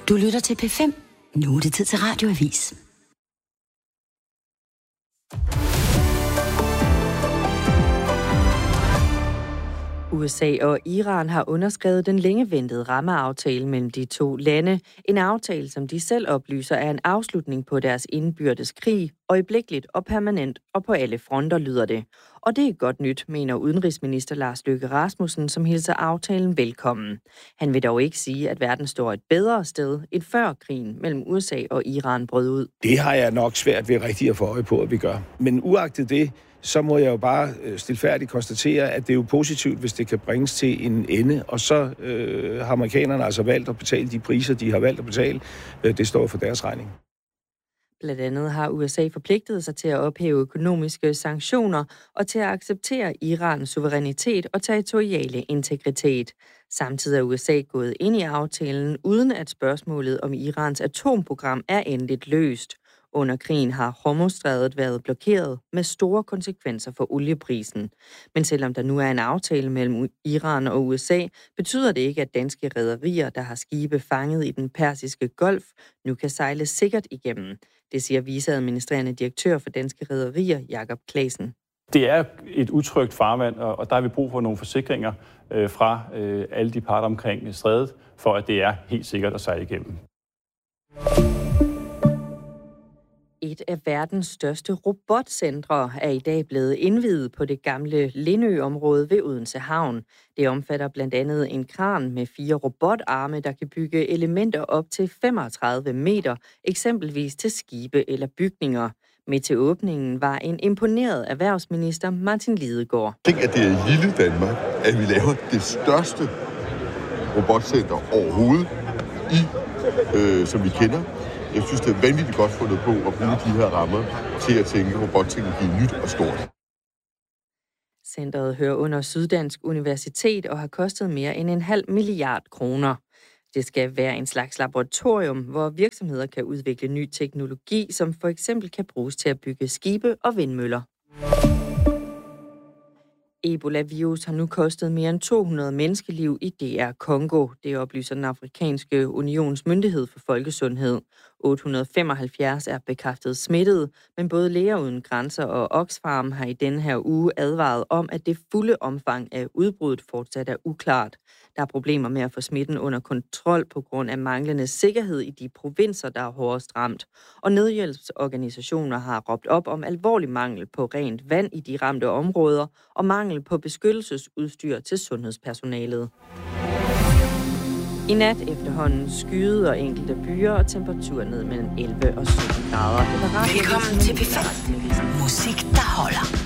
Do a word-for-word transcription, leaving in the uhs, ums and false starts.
Du lytter til P fem. Nu er det tid til Radioavis. U S A og Iran har underskrevet den længe ventede rammeaftale mellem de to lande. En aftale, som de selv oplyser, er en afslutning på deres indbyrdes krig, øjeblikkeligt og permanent, og på alle fronter lyder det. Og det er godt nyt, mener udenrigsminister Lars Løkke Rasmussen, som hilser aftalen velkommen. Han vil dog ikke sige, at verden står et bedre sted end før krigen mellem U S A og Iran brød ud. Det har jeg nok svært ved rigtig at få øje på, at vi gør. Men uagtet det, så må jeg jo bare stilfærdigt konstatere, at det er jo positivt, hvis det kan bringes til en ende. Og så øh, har amerikanerne altså valgt at betale de priser, de har valgt at betale. Det står for deres regning. Blandt andet har U S A forpligtet sig til at ophæve økonomiske sanktioner og til at acceptere Irans suverænitet og territoriale integritet. Samtidig er U S A gået ind i aftalen, uden at spørgsmålet om Irans atomprogram er endeligt løst. Under krigen har Hormuzstrædet været blokeret med store konsekvenser for olieprisen. Men selvom der nu er en aftale mellem Iran og U S A, betyder det ikke, at danske rederier, der har skibe fanget i den persiske golf, nu kan sejle sikkert igennem. Det siger viceadministrerende direktør for Danske Rederier, Jakob Claesen. Det er et utrygt farvand, og der har vi brug for nogle forsikringer øh, fra øh, alle de parter omkring strædet, for at det er helt sikkert at sejle igennem. Et af verdens største robotcentre er i dag blevet indviet på det gamle Lindø-område ved Odense Havn. Det omfatter blandt andet en kran med fire robotarme, der kan bygge elementer op til femogtredive meter, eksempelvis til skibe eller bygninger. Med til åbningen var en imponeret erhvervsminister Martin Lidegaard. Tænk, at det er i lille Danmark, at vi laver det største robotcenter overhovedet, i, øh, som vi kender. Jeg synes, det er vanvittigt godt fundet på at bruge de her rammer til at tænke robotteknologi nyt og stort. Centret hører under Syddansk Universitet og har kostet mere end en halv milliard kroner. Det skal være en slags laboratorium, hvor virksomheder kan udvikle ny teknologi, som for eksempel kan bruges til at bygge skibe og vindmøller. Ebola-virus har nu kostet mere end to hundrede menneskeliv i D R Congo. Det oplyser den afrikanske unions myndighed for folkesundhed. otte hundrede og femoghalvfjerds er bekræftet smittede, men både Læger uden grænser og Oxfam har i denne her uge advaret om, at det fulde omfang af udbruddet fortsat er uklart. Der er problemer med at få smitten under kontrol på grund af manglende sikkerhed i de provinser, der er hårdest ramt. Og nødhjælpsorganisationer har råbt op om alvorlig mangel på rent vand i de ramte områder og mangel på beskyttelsesudstyr til sundhedspersonalet. I nat efterhånden skyede og enkelte byer og temperatur ned mellem elleve og sytten grader. Velkommen til P fem. Musik, der holder.